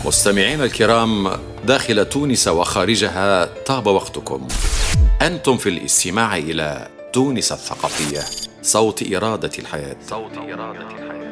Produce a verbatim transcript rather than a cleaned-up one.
مستمعينا الكرام داخل تونس وخارجها، طاب وقتكم. أنتم في الاستماع إلى تونس الثقافية، صوت إرادة الحياة.